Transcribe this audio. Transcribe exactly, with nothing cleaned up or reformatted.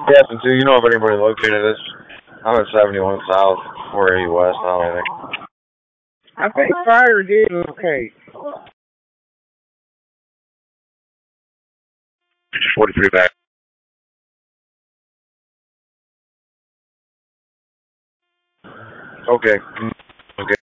Yes, and do you know if anybody located this? I'm at seventy-one South, four eighty West, I don't think. I think fire did okay. forty-three back. Okay. Okay.